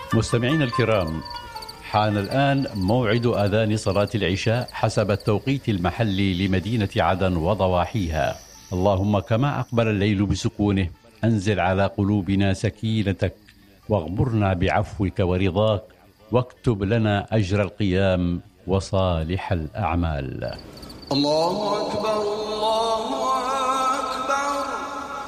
مستمعينا الكرام، حان الآن موعد آذان صلاة العشاء حسب التوقيت المحلي لمدينة عدن وضواحيها. اللهم كما أقبل الليل بسكونه أنزل على قلوبنا سكينتك، واغمرنا بعفوك ورضاك، واكتب لنا أجر القيام وصالح الأعمال. الله أكبر.